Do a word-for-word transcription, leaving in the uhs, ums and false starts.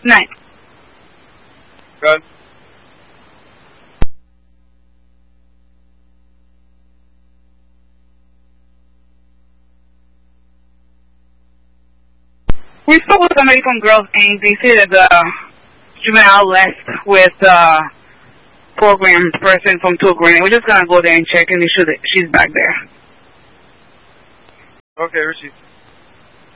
Night. Good. We spoke with somebody from Girls Incorporated. They said that the juvenile left with the program person from Two Grand. We're just going to go there and check and make sure that she's back there. Okay, Richie.